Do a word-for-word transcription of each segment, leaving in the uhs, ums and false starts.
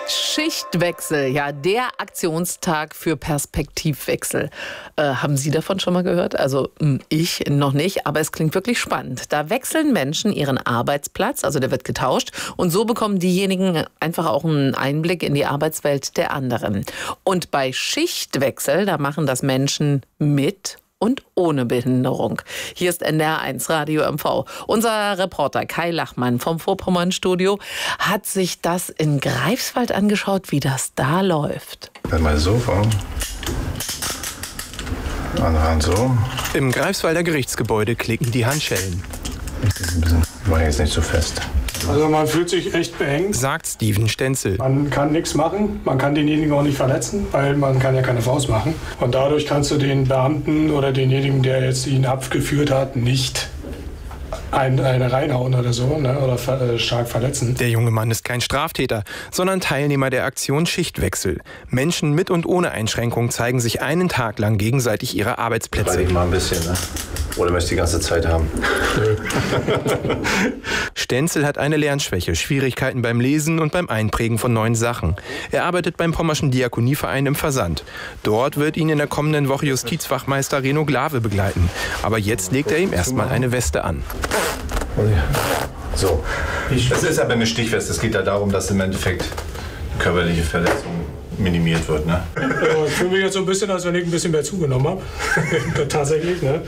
Schichtwechsel, ja, der Aktionstag für Perspektivwechsel. Äh, haben Sie davon schon mal gehört? Also ich noch nicht, aber es klingt wirklich spannend. Da wechseln Menschen ihren Arbeitsplatz, also der wird getauscht, und so bekommen diejenigen einfach auch einen Einblick in die Arbeitswelt der anderen. Und bei Schichtwechsel, da machen das Menschen mit und ohne Behinderung. Hier ist N D R eins Radio M V. Unser Reporter Kai Lachmann vom Vorpommern-Studio hat sich das in Greifswald angeschaut, wie das da läuft. Wenn mal so war. Andere so. Im Greifswalder Gerichtsgebäude klicken die Handschellen. Das ist ein bisschen, ich mache jetzt nicht so fest. Also man fühlt sich echt beengt. Sagt Steven Stenzel. Man kann nichts machen, man kann denjenigen auch nicht verletzen, weil man kann ja keine Faust machen. Und dadurch kannst du den Beamten oder denjenigen, der jetzt ihn abgeführt hat, nicht ein, eine reinhauen oder so, ne, oder ver, äh, stark verletzen. Der junge Mann ist kein Straftäter, sondern Teilnehmer der Aktion Schichtwechsel. Menschen mit und ohne Einschränkung zeigen sich einen Tag lang gegenseitig ihre Arbeitsplätze. Ich mal ein bisschen, ne? Oder möchtest du die ganze Zeit haben? Stenzel hat eine Lernschwäche, Schwierigkeiten beim Lesen und beim Einprägen von neuen Sachen. Er arbeitet beim Pommerschen Diakonieverein im Versand. Dort wird ihn in der kommenden Woche Justizfachmeister Reno Glave begleiten. Aber jetzt legt er ihm erstmal eine Weste an. So, das ist aber eine Stichweste. Es geht ja darum, dass im Endeffekt körperliche Verletzung minimiert wird, ne? Ja, ich fühle mich jetzt so ein bisschen, als wenn ich ein bisschen mehr zugenommen habe. Tatsächlich, ne?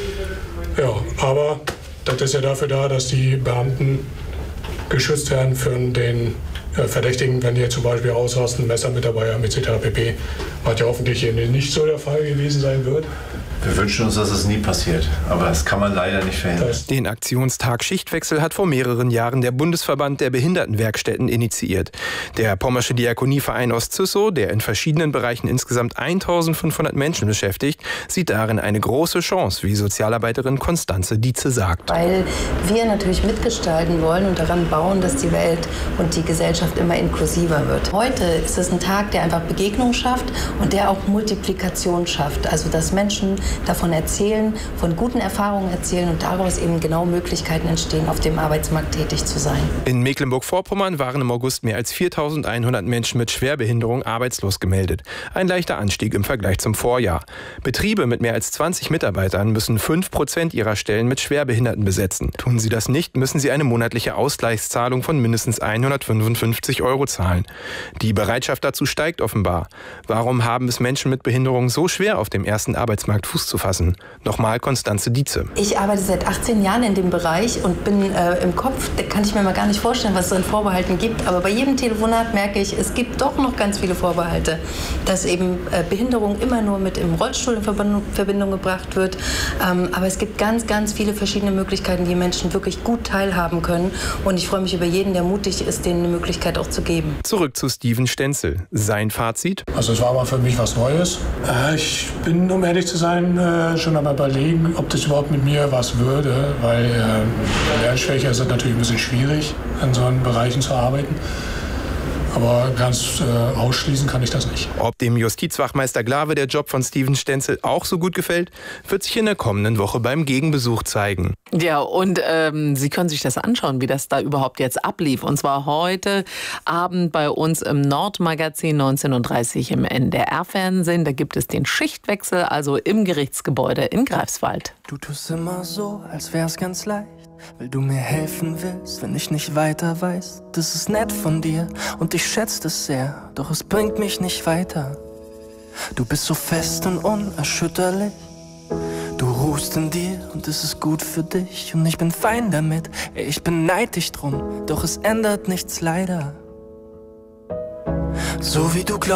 Ja, aber das ist ja dafür da, dass die Beamten geschützt werden für den äh, Verdächtigen, wenn die jetzt zum Beispiel ausrasten, Messer mit dabei haben, et cetera pp. Was ja hoffentlich hier nicht so der Fall gewesen sein wird. Wir wünschen uns, dass es nie passiert, aber das kann man leider nicht verhindern. Den Aktionstag Schichtwechsel hat vor mehreren Jahren der Bundesverband der Behindertenwerkstätten initiiert. Der Pommersche Diakonieverein Ostzüssow, der in verschiedenen Bereichen insgesamt eintausendfünfhundert Menschen beschäftigt, sieht darin eine große Chance, wie Sozialarbeiterin Konstanze Dietze sagt. Weil wir natürlich mitgestalten wollen und daran bauen, dass die Welt und die Gesellschaft immer inklusiver wird. Heute ist es ein Tag, der einfach Begegnung schafft und der auch Multiplikation schafft. Also dass Menschen davon erzählen, von guten Erfahrungen erzählen und daraus eben genau Möglichkeiten entstehen, auf dem Arbeitsmarkt tätig zu sein. In Mecklenburg-Vorpommern waren im August mehr als viertausendeinhundert Menschen mit Schwerbehinderung arbeitslos gemeldet. Ein leichter Anstieg im Vergleich zum Vorjahr. Betriebe mit mehr als zwanzig Mitarbeitern müssen fünf Prozent ihrer Stellen mit Schwerbehinderten besetzen. Tun sie das nicht, müssen sie eine monatliche Ausgleichszahlung von mindestens hundertfünfundfünfzig Euro zahlen. Die Bereitschaft dazu steigt offenbar. Warum haben es Menschen mit Behinderung so schwer, auf dem ersten Arbeitsmarkt Fuß zu fassen? Nochmal Konstanze Dietze. Ich arbeite seit achtzehn Jahren in dem Bereich und bin äh, im Kopf, da kann ich mir mal gar nicht vorstellen, was es an Vorbehalten gibt. Aber bei jedem Telefonat merke ich, es gibt doch noch ganz viele Vorbehalte. Dass eben äh, Behinderung immer nur mit im Rollstuhl in Verbindung, Verbindung gebracht wird. Ähm, aber es gibt ganz, ganz viele verschiedene Möglichkeiten, die Menschen wirklich gut teilhaben können. Und ich freue mich über jeden, der mutig ist, denen eine Möglichkeit auch zu geben. Zurück zu Steven Stenzel. Sein Fazit? Also es war aber für mich was Neues. Äh, ich bin, um ehrlich zu sein, äh, schon am Überlegen, ob das überhaupt mit mir was würde, weil äh, Lernschwäche ist natürlich ein bisschen schwierig, in so Bereichen zu arbeiten. Aber ganz äh, ausschließen kann ich das nicht. Ob dem Justizfachmeister Glave der Job von Steven Stenzel auch so gut gefällt, wird sich in der kommenden Woche beim Gegenbesuch zeigen. Ja, und ähm, Sie können sich das anschauen, wie das da überhaupt jetzt ablief. Und zwar heute Abend bei uns im Nordmagazin neunzehn Uhr dreißig im N D R-Fernsehen. Da gibt es den Schichtwechsel, also im Gerichtsgebäude in Greifswald. Du tust immer so, als wär's ganz leicht, weil du mir helfen willst, wenn ich nicht weiter weiß. Das ist nett von dir und ich schätze es sehr, doch es bringt mich nicht weiter. Du bist so fest und unerschütterlich. Du ruhst in dir und es ist gut für dich und ich bin fein damit, ich beneid dich drum, doch es ändert nichts leider. So wie du glaubst.